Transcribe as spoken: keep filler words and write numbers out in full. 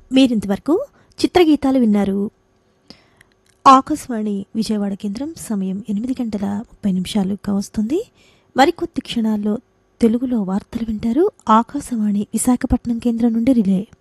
మీరింతవరకు చిత్రగీతాలు విన్నారు. ఆకాశవాణి విజయవాడ కేంద్రం సమయం ఎనిమిది గంటల ముప్పై నిమిషాలుగా వస్తుంది. మరికొద్ది క్షణాల్లో తెలుగులో వార్తలు వింటారు. ఆకాశవాణి విశాఖపట్నం కేంద్రం నుండి రిలే.